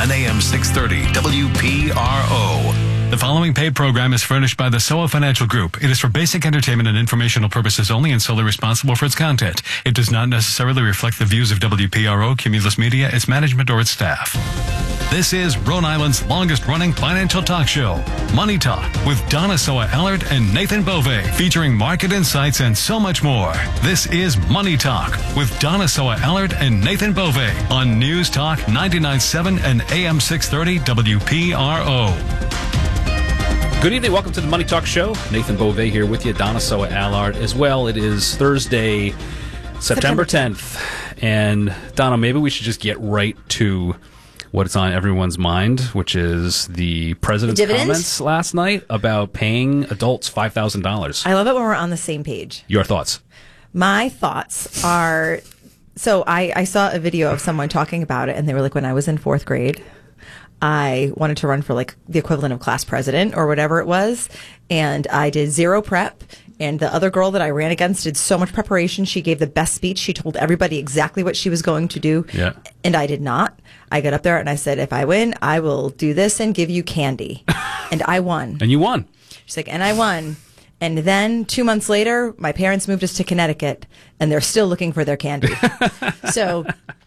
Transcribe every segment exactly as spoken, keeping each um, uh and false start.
on A M six thirty W P R O. The following paid program is furnished by the S O A Financial Group. It is for basic entertainment and informational purposes only and solely responsible for its content. It does not necessarily reflect the views of W P R O, Cumulus Media, its management, or its staff. This is Rhode Island's longest-running financial talk show, Money Talk, with Donna Soa Allard and Nathan Bove, featuring market insights and so much more. This is Money Talk with Donna Soa Allard and Nathan Bove on News Talk ninety-nine point seven and A M six thirty W P R O. Good evening. Welcome to the Money Talk Show. Nathan Bove here with you. Donna Soa Allard as well. It is Thursday, September tenth. And Donna, maybe we should just get right to what's on everyone's mind, which is the president's the comments last night about paying adults five thousand dollars. I love it when we're on the same page. Your thoughts? My thoughts are, so I, I saw a video of someone talking about it, and they were like, when I was in fourth grade, I wanted to run for like the equivalent of class president or whatever it was, and I did zero prep. And the other girl that I ran against did so much preparation. She gave the best speech. She told everybody exactly what she was going to do. Yeah. And I did not. I got up there and I said, if I win, I will do this and give you candy. And I won. And you won. She's like, and I won. And then two months later, my parents moved us to Connecticut, and they're still looking for their candy. So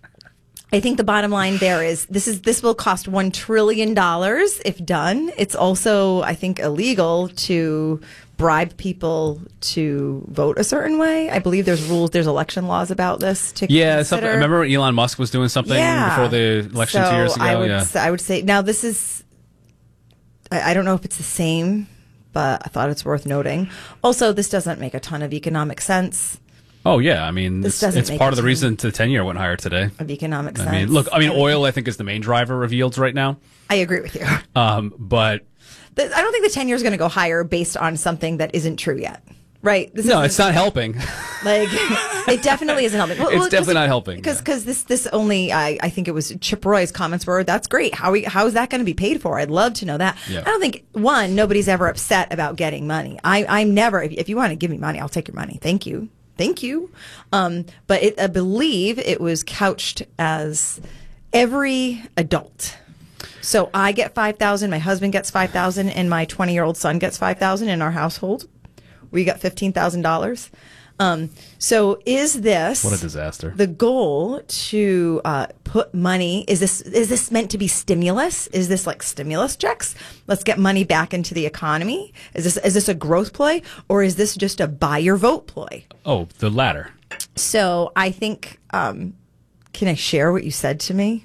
I think the bottom line there is this is this will cost one trillion dollars if done. It's also, I think, illegal to bribe people to vote a certain way. I believe there's rules, there's election laws about this to Yeah, consider. something, remember when Elon Musk was doing something yeah. before the election so two years ago? I would, yeah. I would say, now this is, I, I don't know if it's the same, but I thought it's worth noting. Also, this doesn't make a ton of economic sense. Oh, yeah. I mean, This it's, doesn't it's make part a of the ton reason the ten-year went higher today. Of economic sense. I mean, look, I mean, oil, I think, is the main driver of yields right now. I agree with you. Um, but The, I don't think the ten year is going to go higher based on something that isn't true yet. Right? This no, isn't- it's not helping. Like, it definitely isn't helping. Well, It's well, definitely just- not helping, Because yeah. because this this only I, I think it was Chip Roy's comments were, that's great. How we, how is that going to be paid for? I'd love to know that. Yeah. I don't think one nobody's ever upset about getting money. I I'm never if, if you want to give me money, I'll take your money. Thank you. Thank you. Um, but it, I believe it was couched as every adult. So I get five thousand, my husband gets five thousand, and my twenty year old son gets five thousand in our household. We got fifteen thousand dollars. Um, so is this What a disaster. the goal to uh, put money? Is this is this meant to be stimulus? Is this like stimulus checks? Let's get money back into the economy. Is this is this a growth play, or is this just a buy your vote ploy? Oh, the latter. So I think. Um, can I share what you said to me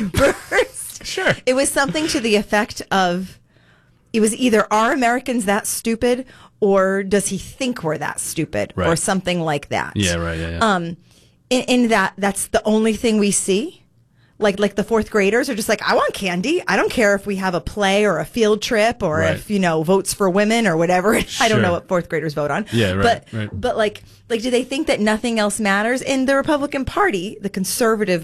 first? Sure. It was something to the effect of, it was either are Americans that stupid, or does he think we're that stupid, Right. or something like that. Yeah, right, yeah, yeah. Um, in, in that, that's the only thing we see. Like, like the fourth graders are just like, I want candy. I don't care if we have a play or a field trip or Right. if, you know, votes for women or whatever. I Sure. don't know what fourth graders vote on. Yeah, right, But, right. but like, like, do they think that nothing else matters? In the Republican Party, the conservative